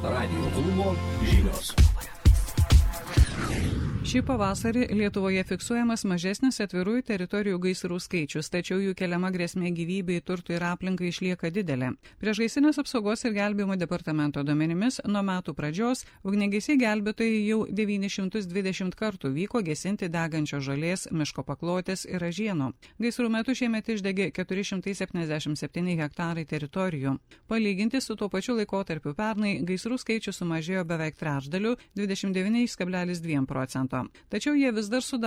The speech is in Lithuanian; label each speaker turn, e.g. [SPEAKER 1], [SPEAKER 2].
[SPEAKER 1] Radio klubo žinios.
[SPEAKER 2] Šį pavasarį Lietuvoje fiksuojamas mažesnis atvirųjų teritorijų gaisrų skaičius, tačiau jų keliama grėsmė gyvybei, turtui ir aplinkai išlieka didelė. Priešgaisrinės apsaugos ir gelbėjimo departamento duomenimis nuo metų pradžios ugniagesiai gelbėtojai jau 920 kartų vyko gesinti degančios žolės, miško paklotės ir ražienų. Gaisrų metu šiemet išdegė 477 hektarai teritorijų. Palyginti su tuo pačiu laikotarpiu pernai gaisrų skaičius sumažėjo beveik trečdaliu, 29,2%. Tačiau jie vis dar sudaro